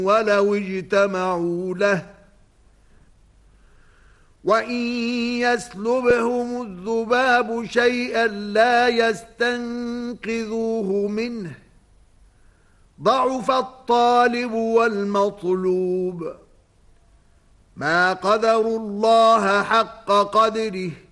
ولو اجتمعوا له وَإِن يَسْلُبْهُمُ الذُّبَابُ شَيْئًا لَّا يَسْتَنقِذُوهُ مِنْهُ ضَعُفَ الطَّالِبُ وَالْمَطْلُوبُ ما قدروا الله حق قدره